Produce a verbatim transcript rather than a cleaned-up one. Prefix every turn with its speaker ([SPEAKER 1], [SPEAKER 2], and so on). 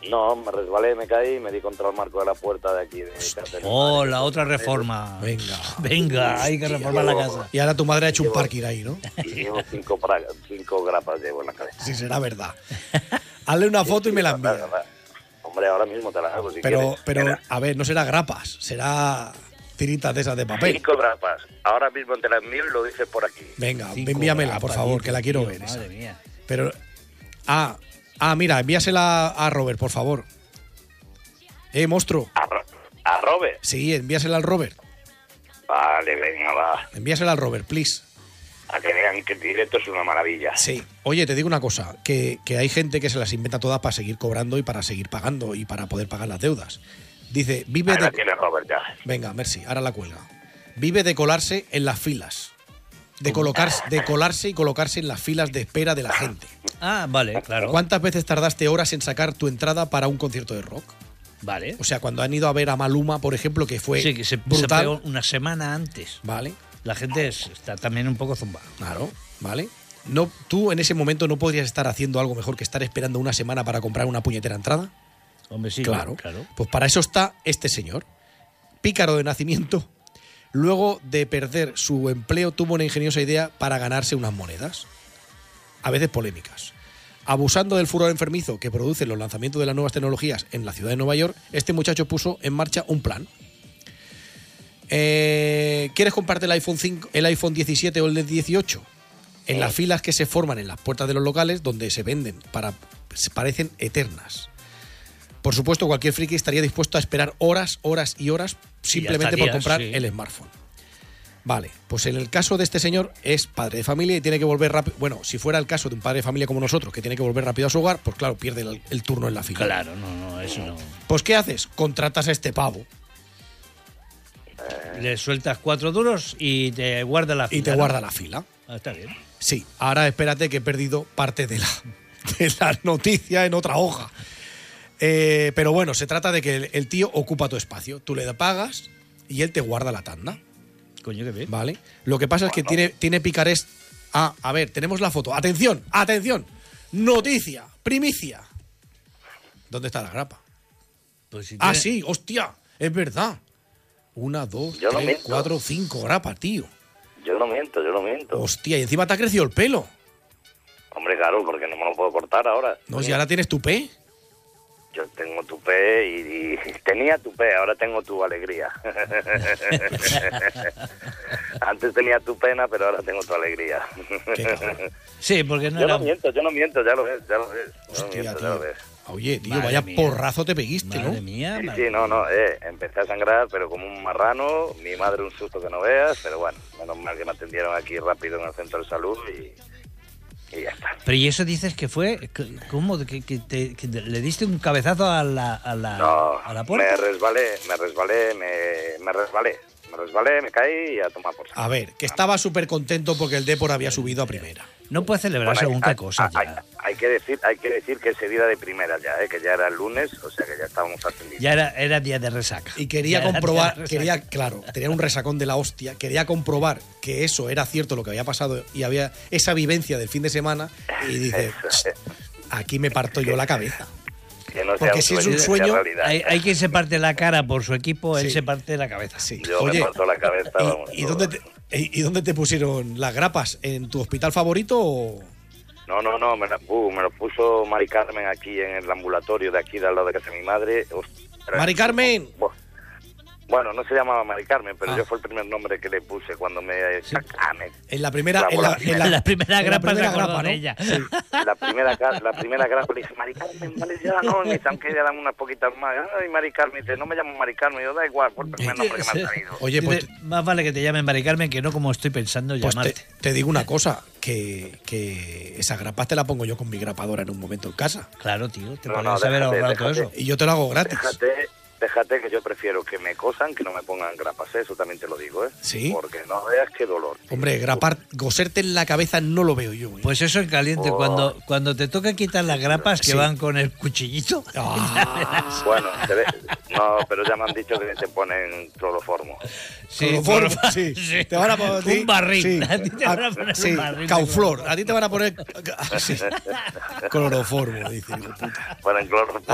[SPEAKER 1] No, me resbalé, me caí y me di contra el marco de la puerta de aquí. De mi casa.
[SPEAKER 2] Oh, la otra reforma.
[SPEAKER 3] Venga.
[SPEAKER 2] Venga, hay que reformar la casa.
[SPEAKER 3] Y ahora tu madre ha hecho un parking ahí, ¿no?
[SPEAKER 1] Y llevo cinco, pra- cinco grapas llevo en la cabeza.
[SPEAKER 3] Sí, será verdad. Hazle una foto y me la envía.
[SPEAKER 1] Hombre, ahora mismo te la hago si
[SPEAKER 3] Pero,
[SPEAKER 1] quieres.
[SPEAKER 3] pero,
[SPEAKER 1] Mira,
[SPEAKER 3] a ver, no será grapas, será tiritas de esas de papel.
[SPEAKER 1] cinco grapas. Ahora mismo te la envío y lo dices por aquí.
[SPEAKER 3] Venga,
[SPEAKER 2] Cinco
[SPEAKER 3] envíamela,
[SPEAKER 2] grapas,
[SPEAKER 3] por favor,
[SPEAKER 2] tío,
[SPEAKER 3] que la quiero
[SPEAKER 2] tío,
[SPEAKER 3] ver. esa.
[SPEAKER 2] Madre mía.
[SPEAKER 3] Pero, ah, ah, mira, envíasela a Robert, por favor. Eh, monstruo.
[SPEAKER 1] ¿A, Ro- a Robert?
[SPEAKER 3] Sí, envíasela al Robert.
[SPEAKER 1] Vale, venga, va.
[SPEAKER 3] Envíasela al Robert, please.
[SPEAKER 1] A que vean que el directo es una maravilla.
[SPEAKER 3] Sí. Oye, te digo una cosa, que, que hay gente que se las inventa todas para seguir cobrando y para seguir pagando y para poder pagar las deudas. Dice, vive
[SPEAKER 1] Ahí la
[SPEAKER 3] de...
[SPEAKER 1] tiene Robert ya.
[SPEAKER 3] Venga, merci, ahora la cuelga. Vive de colarse en las filas. De, colocarse, de colarse y colocarse en las filas de espera de la gente.
[SPEAKER 2] Ah, vale, claro.
[SPEAKER 3] ¿Cuántas veces tardaste horas en sacar tu entrada para un concierto de rock?
[SPEAKER 2] Vale.
[SPEAKER 3] O sea, cuando han ido a ver a Maluma, por ejemplo, que fue
[SPEAKER 2] Sí, que se, se
[SPEAKER 3] brutal.
[SPEAKER 2] pegó una semana antes.
[SPEAKER 3] Vale,
[SPEAKER 2] La gente es- está también un poco zumbada.
[SPEAKER 3] claro, vale. No, ¿Tú en ese momento no podrías estar haciendo algo mejor que estar esperando una semana para comprar una puñetera entrada?
[SPEAKER 2] Hombre, sí,
[SPEAKER 3] Claro.
[SPEAKER 2] claro.
[SPEAKER 3] Pues para eso está este señor. Pícaro de nacimiento. Luego de perder su empleo, tuvo una ingeniosa idea para ganarse unas monedas. A veces polémicas. Abusando del furor enfermizo que producen los lanzamientos de las nuevas tecnologías en la ciudad de Nueva York, este muchacho puso en marcha un plan. Eh, ¿Quieres comprarte el iPhone cinco, el iPhone diecisiete o el dieciocho? En las filas que se forman en las puertas de los locales donde se venden para se parecen eternas. Por supuesto, cualquier friki estaría dispuesto a esperar horas, horas y horas simplemente por
[SPEAKER 2] días,
[SPEAKER 3] comprar
[SPEAKER 2] sí.
[SPEAKER 3] el smartphone. Vale, pues en el caso de este señor es padre de familia y tiene que volver rápido. Bueno, si fuera el caso de un padre de familia como nosotros, que tiene que volver rápido a su hogar, pues claro, pierde el, el turno en la fila.
[SPEAKER 2] Claro, no, no, eso no.
[SPEAKER 3] Pues ¿qué haces? Contratas a este pavo
[SPEAKER 2] Le sueltas cuatro duros y te guarda la fila.
[SPEAKER 3] y te
[SPEAKER 2] ¿no?
[SPEAKER 3] guarda la fila.
[SPEAKER 2] Ah, está bien.
[SPEAKER 3] Sí, ahora espérate que he perdido parte de la, de la noticia en otra hoja. Eh, pero bueno, se trata de que el, el tío ocupa tu espacio. Tú le pagas y él te guarda la tanda.
[SPEAKER 2] Coño, qué bien.
[SPEAKER 3] ¿Vale? Lo que pasa es que tiene, tiene picares. Ah, a ver, tenemos la foto. Atención, atención. Noticia, primicia. ¿Dónde está la grapa?
[SPEAKER 2] Pues si
[SPEAKER 3] Ah,
[SPEAKER 2] tiene-
[SPEAKER 3] sí, hostia, es verdad. Una, dos,
[SPEAKER 1] Yo no
[SPEAKER 3] tres,
[SPEAKER 1] miento.
[SPEAKER 3] cuatro, cinco grapas, tío.
[SPEAKER 1] Yo no miento, yo no miento.
[SPEAKER 3] Hostia, y encima te ha crecido el pelo.
[SPEAKER 1] Hombre, claro, porque no me lo puedo cortar ahora.
[SPEAKER 3] No, si ahora tienes tu P.
[SPEAKER 1] Yo tengo tupé y, y tenía tupé, ahora tengo tu alegría. Antes tenía tu pena, pero ahora tengo tu alegría.
[SPEAKER 3] Qué cabrón.
[SPEAKER 2] Sí, porque no
[SPEAKER 1] Yo
[SPEAKER 2] era...
[SPEAKER 1] no miento, yo no miento, ya lo ves, ya lo ves. Yo no
[SPEAKER 3] Hostia,
[SPEAKER 1] miento, ya lo
[SPEAKER 3] tío.
[SPEAKER 1] ves.
[SPEAKER 3] Oye, tío,
[SPEAKER 2] Madre
[SPEAKER 3] vaya
[SPEAKER 2] mía.
[SPEAKER 3] porrazo te peguiste,
[SPEAKER 2] Madre
[SPEAKER 3] ¿no?
[SPEAKER 2] mía,
[SPEAKER 1] Sí,
[SPEAKER 2] madre
[SPEAKER 1] sí, no,
[SPEAKER 2] mía.
[SPEAKER 1] no, eh, empecé a sangrar, pero como un marrano, mi madre un susto que no veas, pero bueno, menos mal que me atendieron aquí rápido en el centro de salud y, y ya está.
[SPEAKER 2] Pero ¿y eso dices que fue? c- ¿Cómo? ¿Que, que te, que te- le diste un cabezazo a la, a la,
[SPEAKER 1] No,
[SPEAKER 2] a la
[SPEAKER 1] me
[SPEAKER 2] puerta?
[SPEAKER 1] resbalé, me resbalé, me, me resbalé, me resbalé, me caí y a tomar por saco.
[SPEAKER 3] A ver, que estaba súper contento porque el Depor había subido a primera.
[SPEAKER 2] No puedes celebrar
[SPEAKER 1] Bueno,
[SPEAKER 2] según
[SPEAKER 1] hay,
[SPEAKER 2] qué cosas
[SPEAKER 1] hay,
[SPEAKER 2] ya.
[SPEAKER 1] hay que decir, hay que decir que ese día de primera ya, eh, que ya era el lunes, o sea que ya estábamos atendidos.
[SPEAKER 2] Ya era, era día de resaca.
[SPEAKER 3] Y quería
[SPEAKER 2] Ya era día
[SPEAKER 3] comprobar,
[SPEAKER 2] de resaca.
[SPEAKER 3] quería, claro, tenía un resacón de la hostia, quería comprobar que eso era cierto lo que había pasado y había esa vivencia del fin de semana y dice,
[SPEAKER 1] Eso,
[SPEAKER 3] aquí me parto yo la cabeza.
[SPEAKER 1] que no sea
[SPEAKER 3] porque si es un
[SPEAKER 1] que sea
[SPEAKER 3] sueño,
[SPEAKER 1] realidad.
[SPEAKER 2] Hay, hay quien se parte la cara por su equipo, él
[SPEAKER 3] Sí.
[SPEAKER 2] se parte la cabeza.
[SPEAKER 3] Sí.
[SPEAKER 1] Yo
[SPEAKER 3] Oye,
[SPEAKER 1] me parto la cabeza,
[SPEAKER 3] ¿y,
[SPEAKER 1] vamos.
[SPEAKER 3] y dónde te, y, y dónde te pusieron las grapas? ¿En tu hospital favorito o...?
[SPEAKER 1] No, no, no, me, la, uh, me lo puso Mari Carmen aquí en el ambulatorio de aquí, de al lado de casa de mi madre. Ostras.
[SPEAKER 3] ¡Mari Carmen!
[SPEAKER 1] Bu- Bueno, no se llamaba Mari Carmen, pero
[SPEAKER 3] Ah.
[SPEAKER 1] yo fue el primer nombre que le puse cuando me... Ah, me-
[SPEAKER 3] En la primera...
[SPEAKER 1] La
[SPEAKER 3] En la,
[SPEAKER 1] bola.
[SPEAKER 3] en la-
[SPEAKER 2] La primera
[SPEAKER 3] en la
[SPEAKER 2] grapa se
[SPEAKER 3] primera
[SPEAKER 2] acordó
[SPEAKER 3] grapa,
[SPEAKER 2] de
[SPEAKER 3] ¿no?
[SPEAKER 2] ella.
[SPEAKER 1] La primera, ca- la primera grapa le dije, Mari Carmen, vale, ya no, me dicen que ya dan unas poquitas más. Ay, Mari Carmen, dice, no me llamo Mari Carmen, yo da igual, por el primer nombre que me han traído.
[SPEAKER 3] Oye, pues,
[SPEAKER 2] Dice, más vale que te llamen Mari Carmen que no como estoy pensando
[SPEAKER 3] pues te,
[SPEAKER 2] llamarte.
[SPEAKER 3] te digo una cosa, que, que esa grapas te la pongo yo con mi grapadora en un momento en casa.
[SPEAKER 2] Claro, tío, te
[SPEAKER 1] No,
[SPEAKER 2] podrías
[SPEAKER 1] no,
[SPEAKER 2] haber
[SPEAKER 1] déjate,
[SPEAKER 2] ahorrado todo
[SPEAKER 1] déjate.
[SPEAKER 2] eso.
[SPEAKER 3] Y yo te lo hago gratis.
[SPEAKER 1] Déjate, déjate que yo prefiero que me cosan que no me pongan grapas, ¿eh? Eso también te lo digo, ¿eh?
[SPEAKER 3] ¿Sí?
[SPEAKER 1] Porque no veas qué dolor. tío.
[SPEAKER 3] Hombre, grapar, goserte en la cabeza no lo veo yo. ¿eh?
[SPEAKER 2] Pues eso en caliente,
[SPEAKER 1] Oh.
[SPEAKER 2] cuando, cuando te toca quitar las grapas que
[SPEAKER 3] Sí.
[SPEAKER 2] van con el cuchillito.
[SPEAKER 3] Ah,
[SPEAKER 1] Bueno, te ve- no, pero ya me han dicho que te ponen cloroformo.
[SPEAKER 3] Cloroformo,
[SPEAKER 2] por-
[SPEAKER 3] sí. Te van a poner a ti-
[SPEAKER 2] un barril.
[SPEAKER 3] sí.
[SPEAKER 2] A ti te van a
[SPEAKER 3] Ah,
[SPEAKER 2] poner
[SPEAKER 3] sí,
[SPEAKER 2] un barril. de
[SPEAKER 3] Cauflor. A ti te van a poner sí. Cloroformo, dice. hijo de puta.
[SPEAKER 1] Ponen cloroformo.